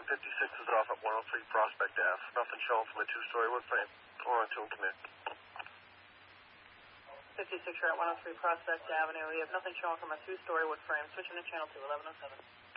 56 is off at 103 Prospect Ave. Nothing showing from a two-story wood frame. Or on to him, come in. 56, you're at 103 Prospect Avenue. We have nothing showing from a two-story wood frame. Switching to channel 2, 1107.